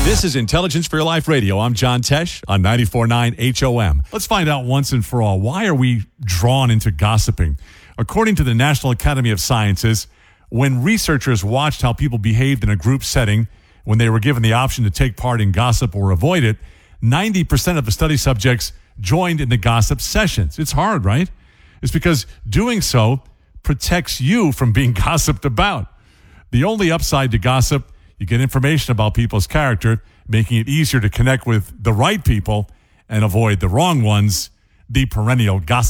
This is Intelligence for Your Life Radio. I'm John Tesh on 94.9 HOM. Let's find out once and for all, why are we drawn into gossiping? According to the National Academy of Sciences, when researchers watched how people behaved in a group setting when they were given the option to take part in gossip or avoid it, 90% of the study subjects joined in the gossip sessions. It's hard, right? It's because doing so protects you from being gossiped about. The only upside to gossip, you get information about people's character, making it easier to connect with the right people and avoid the wrong ones, the perennial gossip.